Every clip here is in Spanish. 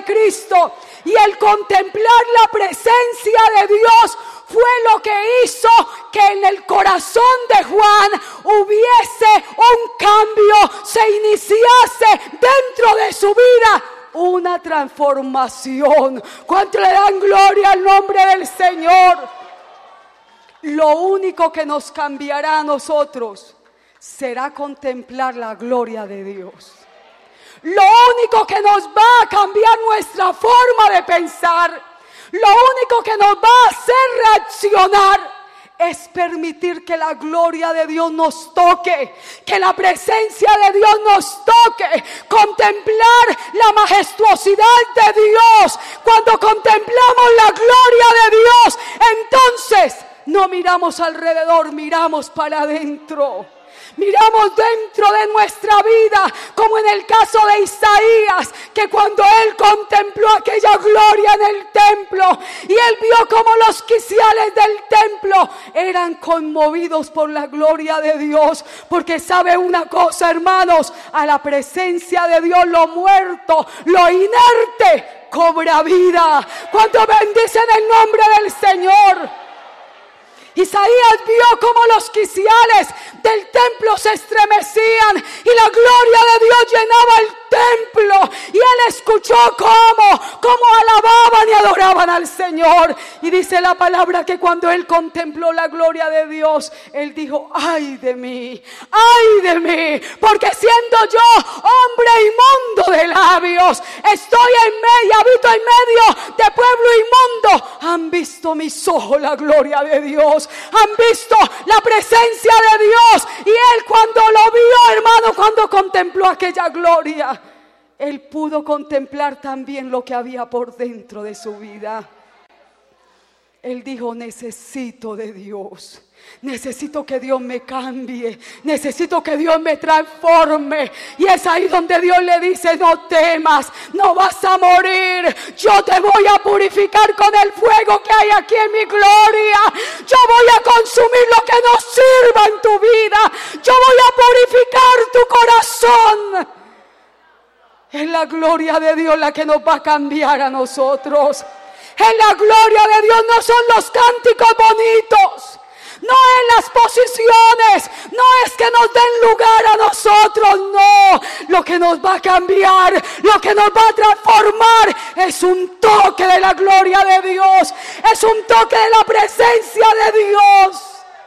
Cristo. Y el contemplar la presencia de Dios fue lo que hizo que en el corazón de Juan hubiese un cambio, se iniciase dentro de su vida una transformación. ¿Cuánto le dan gloria al nombre del Señor? Lo único que nos cambiará a nosotros será contemplar la gloria de Dios. Lo único que nos va a cambiar nuestra forma de pensar, lo único que nos va a hacer reaccionar, es permitir que la gloria de Dios nos toque, que la presencia de Dios nos toque, contemplar la majestuosidad de Dios. Cuando contemplamos la gloria de Dios, entonces no miramos alrededor, miramos para adentro. Miramos dentro de nuestra vida, como en el caso de Isaías, que cuando él contempló aquella gloria en el templo y él vio como los quiciales del templo eran conmovidos por la gloria de Dios, porque sabe una cosa, hermanos, a la presencia de Dios lo muerto, lo inerte cobra vida. ¿Cuánto bendicen el nombre del Señor? Isaías vio como los quiciales del templo se estremecían y la gloria de Dios llenaba el templo, y él escuchó cómo alababan y adoraban al Señor. Y dice la palabra que cuando él contempló la gloria de Dios, él dijo: ay de mí, porque siendo yo hombre inmundo de labios, estoy en medio, habito en medio de pueblo inmundo. Han visto mis ojos la gloria de Dios, han visto la presencia de Dios. Y él, cuando lo vio, hermano, cuando contempló aquella gloria, él pudo contemplar también lo que había por dentro de su vida. Él dijo: necesito de Dios. Necesito que Dios me cambie, necesito que Dios me transforme. Y es ahí donde Dios le dice: no temas, no vas a morir. Yo te voy a purificar con el fuego que hay aquí en mi gloria. Yo voy a consumir lo que no sirva en tu vida. Yo voy a purificar tu corazón. Es la gloria de Dios la que nos va a cambiar a nosotros. Es la gloria de Dios, no son los cánticos bonitos, no es las posiciones, no es que nos den lugar a nosotros, no. Lo que nos va a cambiar, lo que nos va a transformar es un toque de la gloria de Dios, es un toque de la presencia de Dios.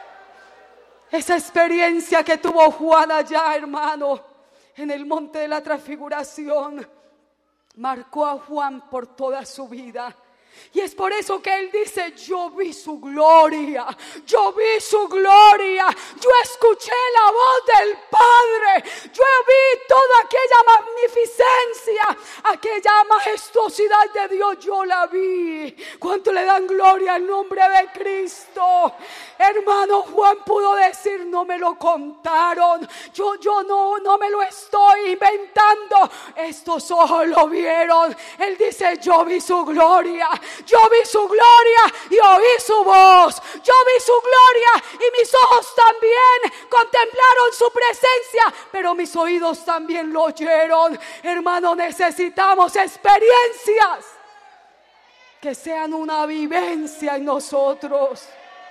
Esa experiencia que tuvo Juan allá, hermano, en el monte de la transfiguración, marcó a Juan por toda su vida. Y es por eso que él dice: yo vi su gloria, yo vi su gloria, yo escuché la voz del Padre, yo vi toda aquella magnificencia, aquella majestuosidad de Dios, yo la vi. ¿Cuánto le dan gloria al nombre de Cristo? Hermano, Juan pudo decir: no me lo contaron, yo no me lo estoy inventando, estos ojos lo vieron. Él dice: yo vi su gloria, yo vi su gloria y oí su voz. Yo vi su gloria y mis ojos también contemplaron su presencia, pero mis oídos también lo oyeron. Hermano, necesitamos experiencias que sean una vivencia en nosotros.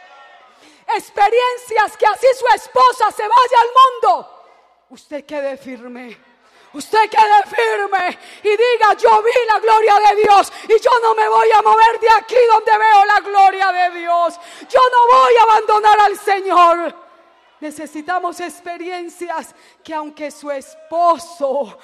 Experiencias que así su esposa se vaya al mundo, usted quede firme. Usted quede firme y diga: yo vi la gloria de Dios y yo no me voy a mover de aquí donde veo la gloria de Dios. Yo no voy a abandonar al Señor. Necesitamos experiencias que aunque su esposo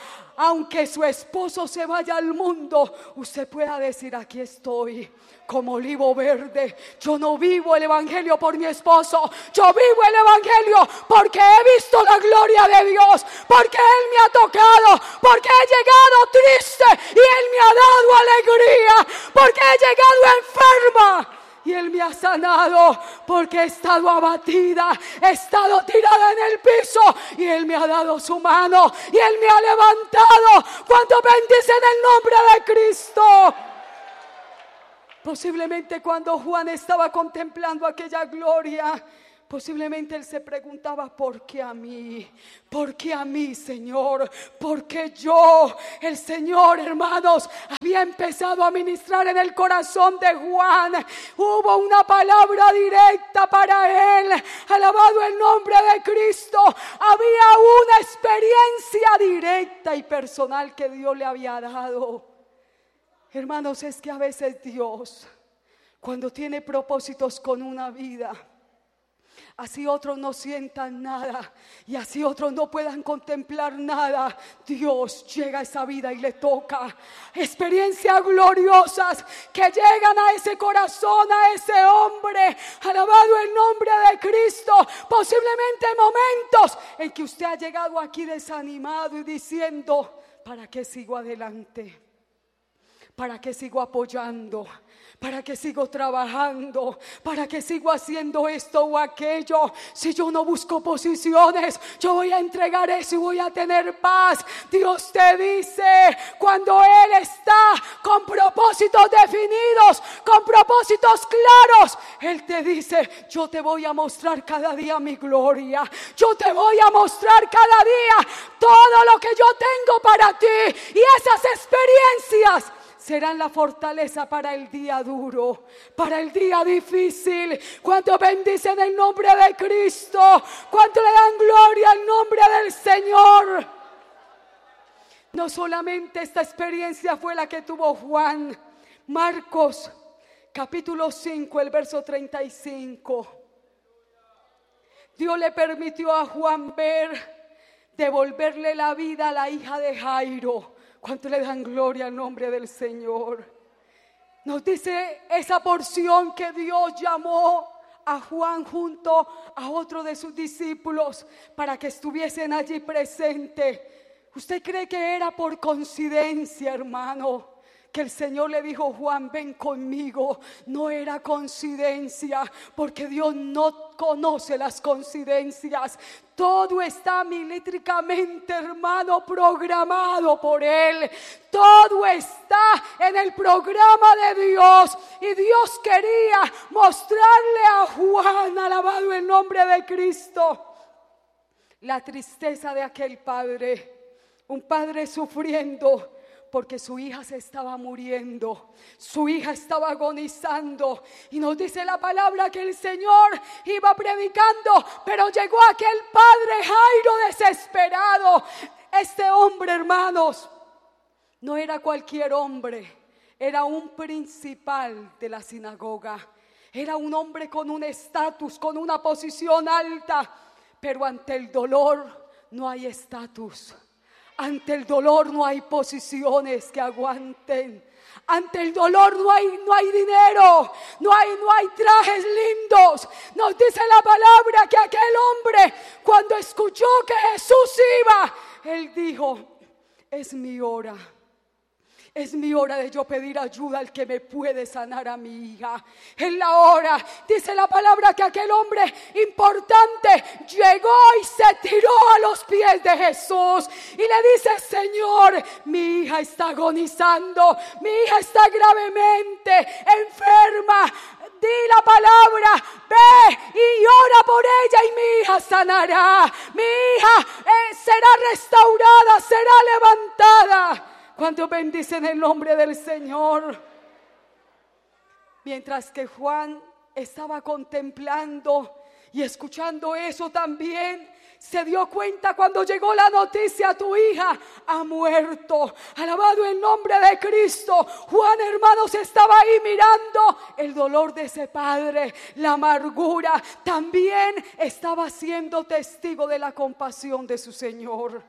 se vaya al mundo, usted pueda decir: aquí estoy como olivo verde. Yo no vivo el evangelio por mi esposo, yo vivo el evangelio porque he visto la gloria de Dios, porque Él me ha tocado, porque he llegado triste y Él me ha dado alegría, porque he llegado enferma y Él me ha sanado, porque he estado abatida, he estado tirada en el piso y Él me ha dado su mano y Él me ha levantado. ¿Cuánto bendicen el nombre de Cristo? Posiblemente cuando Juan estaba contemplando aquella gloria, Posiblemente él se preguntaba: ¿por qué a mí? ¿Por qué a mí, Señor? ¿Por qué yo? El Señor, hermanos, había empezado a ministrar en el corazón de Juan. Hubo una palabra directa para él. Alabado el nombre de Cristo. Había una experiencia directa y personal que Dios le había dado. Hermanos, es que a veces Dios, cuando tiene propósitos con una vida, así otros no sientan nada y así otros no puedan contemplar nada, Dios llega a esa vida y le toca experiencias gloriosas que llegan a ese corazón, a ese hombre. Alabado el nombre de Cristo. Posiblemente momentos en que usted ha llegado aquí desanimado y diciendo: ¿para qué sigo adelante? ¿Para qué sigo apoyando? ¿Para qué sigo trabajando? ¿Para qué sigo haciendo esto o aquello? Si yo no busco posiciones, yo voy a entregar eso y voy a tener paz. Dios te dice, cuando Él está con propósitos definidos, con propósitos claros, Él te dice: yo te voy a mostrar cada día mi gloria. Yo te voy a mostrar cada día todo lo que yo tengo para ti. Y esas experiencias serán la fortaleza para el día duro, para el día difícil. ¿Cuánto bendicen el nombre de Cristo? ¿Cuánto le dan gloria al nombre del Señor? No solamente esta experiencia fue la que tuvo Juan. Marcos capítulo 5, el verso 35. Dios le permitió a Juan devolverle la vida a la hija de Jairo. ¿Cuánto le dan gloria al nombre del Señor? Nos dice esa porción que Dios llamó a Juan junto a otro de sus discípulos para que estuviesen allí presentes. ¿Usted cree que era por coincidencia, hermano, que el Señor le dijo: Juan, ven conmigo? No era coincidencia, porque Dios no conoce las coincidencias. Todo está milimétricamente, hermano, programado por Él. Todo está en el programa de Dios. Y Dios quería mostrarle a Juan, alabado el nombre de Cristo, la tristeza de aquel padre. Un padre sufriendo porque su hija se estaba muriendo, su hija estaba agonizando. Y nos dice la palabra que el Señor iba predicando, pero llegó aquel padre Jairo desesperado. Este hombre, hermanos, no era cualquier hombre, era un principal de la sinagoga. Era un hombre con un estatus, con una posición alta. Pero ante el dolor no hay estatus. Ante el dolor no hay posiciones que aguanten. Ante el dolor no hay dinero, no hay trajes lindos. Nos dice la palabra que aquel hombre, cuando escuchó que Jesús iba, él dijo: es mi hora. Es mi hora de yo pedir ayuda al que me puede sanar a mi hija. Es la hora. Dice la palabra que aquel hombre importante llegó y se tiró a los pies de Jesús y le dice: Señor, mi hija está agonizando, mi hija está gravemente enferma. Di la palabra, ve y ora por ella y mi hija sanará. Mi hija será restaurada, será levantada. ¿Cuántos bendicen el nombre del Señor? Mientras que Juan estaba contemplando y escuchando eso también, se dio cuenta cuando llegó la noticia: tu hija ha muerto. Alabado el nombre de Cristo. Juan, hermanos, estaba ahí mirando el dolor de ese padre, la amargura. También estaba siendo testigo de la compasión de su Señor.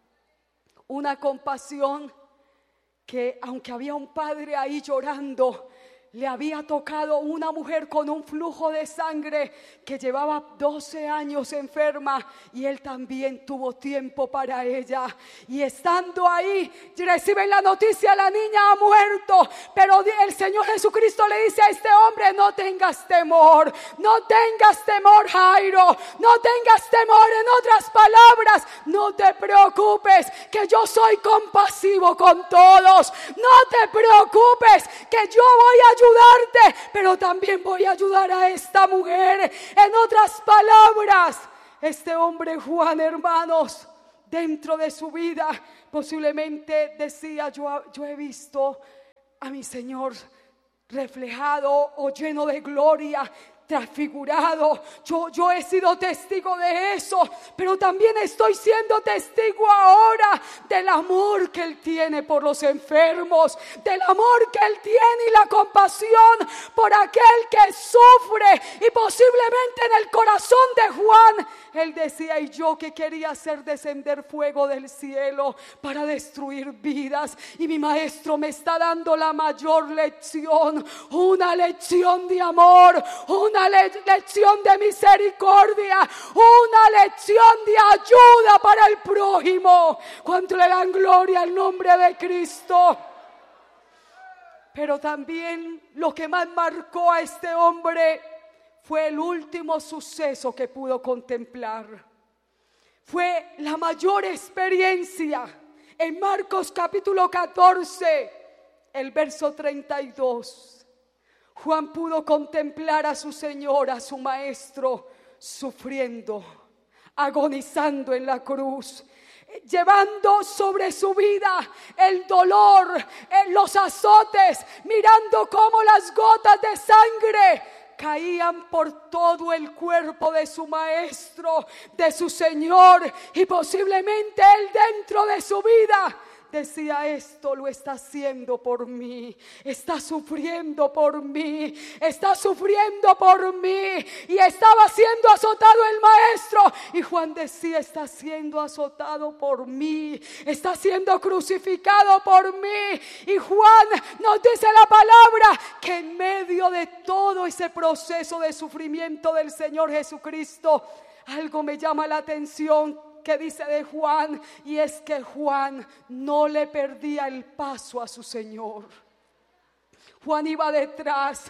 Una compasión que, aunque había un padre ahí llorando, le había tocado una mujer con un flujo de sangre que llevaba 12 años enferma, y él también tuvo tiempo para ella. Y estando ahí, reciben la noticia: la niña ha muerto. Pero el Señor Jesucristo le dice a este hombre: no tengas temor, no tengas temor, Jairo, no tengas temor. En otras palabras, no te preocupes, que yo soy compasivo con todos. No te preocupes, que yo voy a ayudar ayudarte, pero también voy a ayudar a esta mujer. En otras palabras, este hombre Juan, hermanos, dentro de su vida posiblemente decía: yo he visto a mi Señor reflejado o lleno de gloria, transfigurado. Yo he sido testigo de eso, pero también estoy siendo testigo ahora del amor que Él tiene por los enfermos, del amor que Él tiene y la compasión por aquel que sufre. Y posiblemente en el corazón de Juan Él decía: y yo que quería hacer descender fuego del cielo para destruir vidas, y mi maestro me está dando la mayor lección, una lección de amor, una lección de misericordia, una lección de ayuda para el prójimo. Cuánto le dan gloria al nombre de Cristo. Pero también lo que más marcó a este hombre fue el último suceso que pudo contemplar. Fue la mayor experiencia. En Marcos capítulo 14, el verso 32. Juan pudo contemplar a su Señor, a su Maestro, sufriendo, agonizando en la cruz, llevando sobre su vida el dolor, los azotes, mirando cómo las gotas de sangre caían por todo el cuerpo de su Maestro, de su Señor. Y posiblemente Él dentro de su vida decía: esto lo está haciendo por mí, está sufriendo por mí, está sufriendo por mí. Y estaba siendo azotado el Maestro, y Juan decía: está siendo azotado por mí, está siendo crucificado por mí. Y Juan nos dice la palabra que en medio de todo ese proceso de sufrimiento del Señor Jesucristo, algo me llama la atención que dice de Juan, y es que Juan no le perdía el paso a su Señor. Juan iba detrás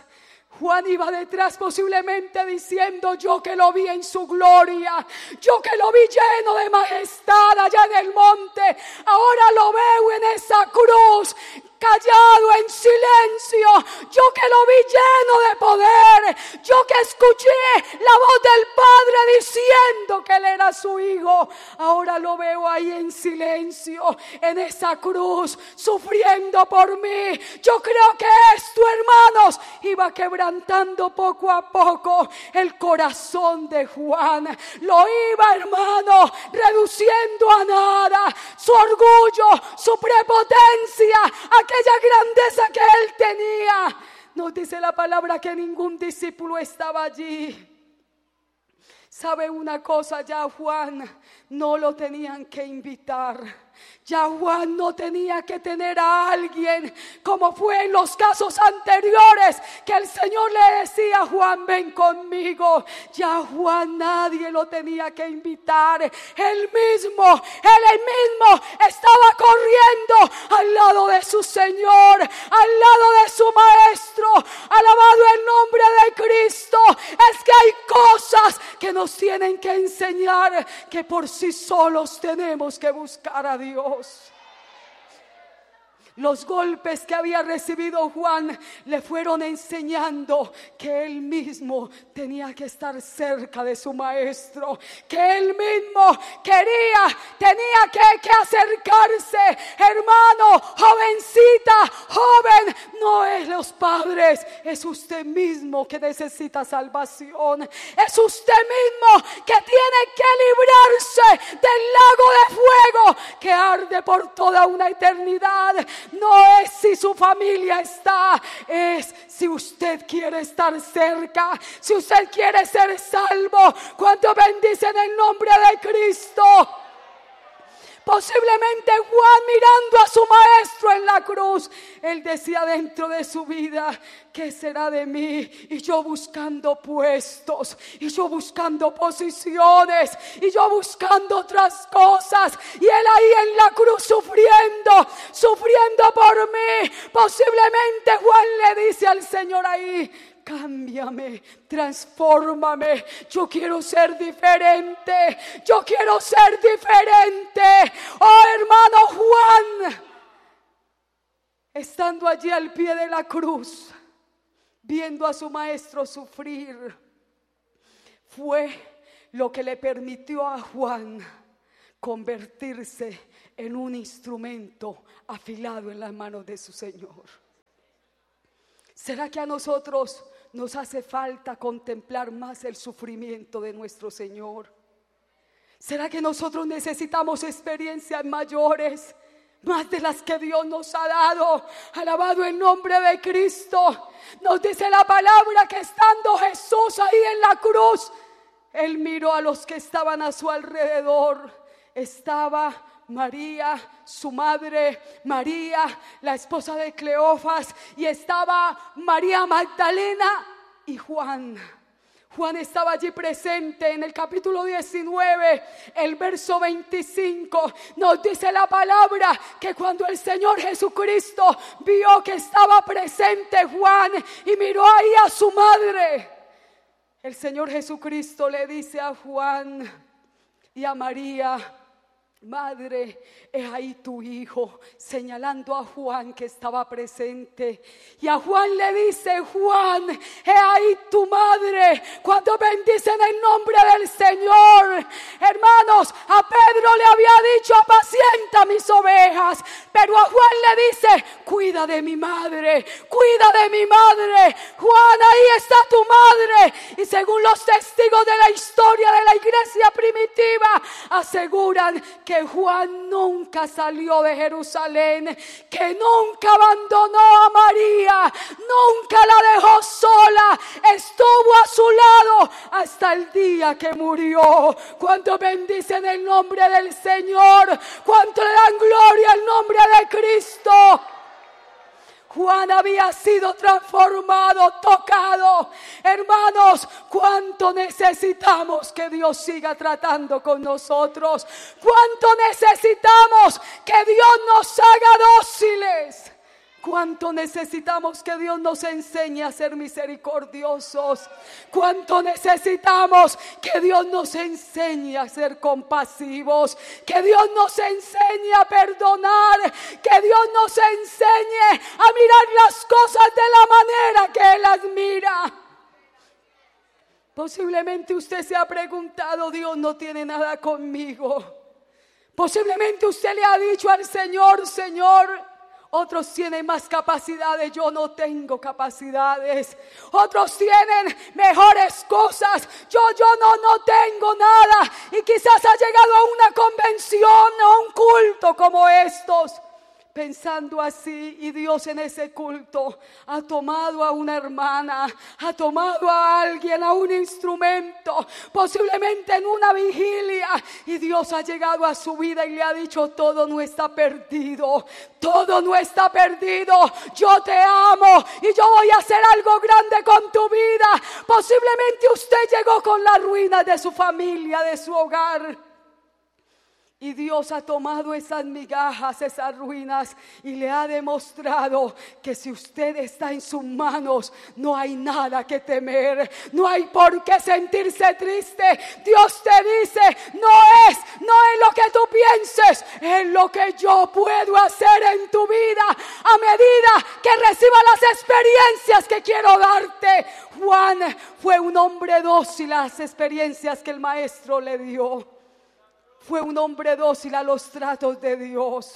posiblemente diciendo: yo que lo vi en su gloria, yo que lo vi lleno de majestad allá en el monte, ahora lo veo en esa cruz, callado en silencio. Yo que lo vi lleno de poder, yo que escuché la voz del Padre diciendo que Él era su Hijo, ahora lo veo ahí en silencio, en esa cruz, sufriendo por mí. Yo creo que esto, hermanos, iba quebrantando poco a poco el corazón de Juan. Lo iba, hermano, reduciendo a nada su orgullo, su prepotencia, aquella grandeza que él tenía. Nos dice la palabra que ningún discípulo estaba allí. ¿Sabe una cosa? Ya Juan no lo tenían que invitar. Ya Juan no tenía que tener a alguien como fue en los casos anteriores, que el Señor le decía: Juan, ven conmigo. Ya Juan nadie lo tenía que invitar. Él mismo estaba corriendo al lado de su Señor, al lado de su Maestro. Alabado el nombre de Cristo. Es que hay cosas que nos tienen que enseñar que por sí solos tenemos que buscar a Dios. Los golpes que había recibido Juan le fueron enseñando que él mismo tenía que estar cerca de su Maestro, que él mismo tenía que acercarse. Hermano, jovencita, joven, no es los padres, es usted mismo que necesita salvación. Es usted mismo que tiene que librarse del lago de fuego que arde por toda una eternidad. No es si su familia está, es si usted quiere estar cerca, si usted quiere ser salvo. ¿Cuánto bendicen el nombre de Cristo? Posiblemente Juan, mirando a su Maestro en la cruz, él decía dentro de su vida: ¿qué será de mí? Y yo buscando puestos, y yo buscando posiciones, y yo buscando otras cosas, y él ahí en la cruz sufriendo por mí. Posiblemente Juan le dice al Señor ahí: cámbiame, transfórmame, yo quiero ser diferente, yo quiero ser diferente. Oh, hermano Juan, estando allí al pie de la cruz, viendo a su maestro sufrir, fue lo que le permitió a Juan convertirse en un instrumento afilado en las manos de su Señor. ¿Será que a nosotros nos hace falta contemplar más el sufrimiento de nuestro Señor? ¿Será que nosotros necesitamos experiencias mayores, más de las que Dios nos ha dado? Alabado el nombre de Cristo. Nos dice la palabra que estando Jesús ahí en la cruz, Él miró a los que estaban a su alrededor. Estaba María, su madre, María, la esposa de Cleofas, y estaba María Magdalena y Juan. Juan estaba allí presente. En el capítulo 19, el verso 25, nos dice la palabra que cuando el Señor Jesucristo vio que estaba presente Juan y miró ahí a su madre, el Señor Jesucristo le dice a Juan y a María: madre, he ahí tu hijo, señalando a Juan que estaba presente. Y a Juan le dice: Juan, he ahí tu madre. Cuando bendicen el nombre del Señor, hermanos, a Pedro le había dicho: apacienta mis ovejas, pero a Juan le dice: cuida de mi madre, cuida de mi madre. Juan, ahí está tu madre. Y según los testigos de la historia de la iglesia primitiva, aseguran que Juan nunca salió de Jerusalén, que nunca abandonó a María, nunca la dejó sola, estuvo a su lado hasta el día que murió. Cuando bendicen el nombre del Señor, cuando le dan gloria al nombre de Cristo. Juan había sido transformado, tocado. Hermanos, cuánto necesitamos que Dios siga tratando con nosotros. Cuánto necesitamos que Dios nos haga dóciles. Cuánto necesitamos que Dios nos enseñe a ser misericordiosos. Cuánto necesitamos que Dios nos enseñe a ser compasivos. Que Dios nos enseñe a perdonar. Que Dios nos enseñe a mirar las cosas de la manera que Él las mira. Posiblemente usted se ha preguntado: Dios no tiene nada conmigo. Posiblemente usted le ha dicho al Señor: Señor, otros tienen más capacidades, yo no tengo capacidades. Otros tienen mejores cosas, yo no tengo nada. Y quizás ha llegado a una convención o a un culto como estos, pensando así, y Dios en ese culto ha tomado a una hermana, ha tomado a alguien, a un instrumento, posiblemente en una vigilia, y Dios ha llegado a su vida y le ha dicho: todo no está perdido, todo no está perdido, yo te amo y yo voy a hacer algo grande con tu vida. Posiblemente usted llegó con la ruina de su familia, de su hogar, y Dios ha tomado esas migajas, esas ruinas, y le ha demostrado que si usted está en sus manos, no hay nada que temer, no hay por qué sentirse triste. Dios te dice: no es lo que tú pienses, es lo que yo puedo hacer en tu vida a medida que reciba las experiencias que quiero darte. Juan fue un hombre dócil a las experiencias que el maestro le dio. Fue un hombre dócil a los tratos de Dios.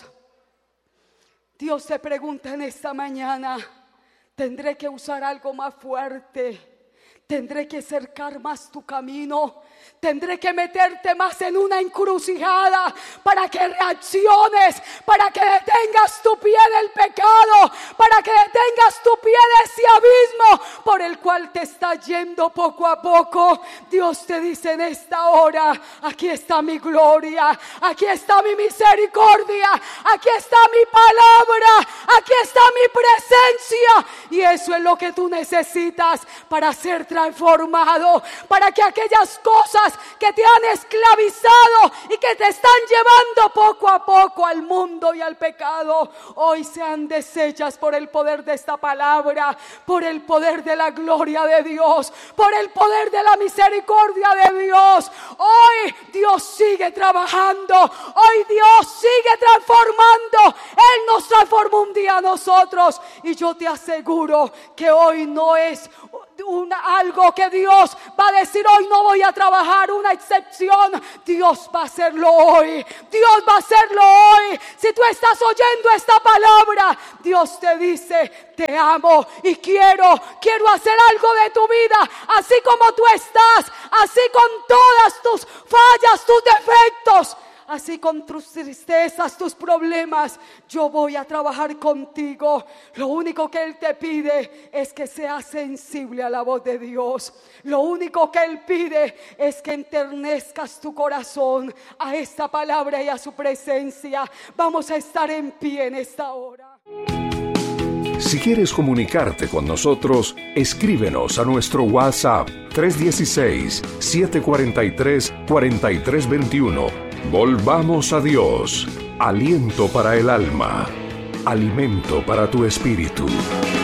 Dios te pregunta en esta mañana: ¿tendré que usar algo más fuerte? ¿Tendré que cercar más tu camino? ¿Tendré que meterte más en una encrucijada para que reacciones, para que detengas tu pie del pecado, para que detengas tu pie de ese abismo por el cual te estás yendo poco a poco? Dios te dice en esta hora: aquí está mi gloria, aquí está mi misericordia, aquí está mi palabra, aquí está mi presencia, y eso es lo que tú necesitas para ser transformado transformado, para que aquellas cosas que te han esclavizado y que te están llevando poco a poco al mundo y al pecado, hoy sean deshechas por el poder de esta palabra, por el poder de la gloria de Dios, por el poder de la misericordia de Dios. Hoy Dios sigue trabajando, hoy Dios sigue transformando. Él nos transformó un día a nosotros, y yo te aseguro que hoy no es algo que Dios va a decir: hoy no voy a trabajar, una excepción. Dios va a hacerlo hoy. Dios va a hacerlo hoy. Si tú estás oyendo esta palabra, Dios te dice: te amo y quiero hacer algo de tu vida, así como tú estás, así con todas tus fallas, tus defectos, así con tus tristezas, tus problemas. Yo voy a trabajar contigo. Lo único que Él te pide es que seas sensible a la voz de Dios. Lo único que Él pide es que enternezcas tu corazón a esta palabra y a su presencia. Vamos a estar en pie en esta hora. Si quieres comunicarte con nosotros, escríbenos a nuestro WhatsApp 316-743-4321. Volvamos a Dios, aliento para el alma, alimento para tu espíritu.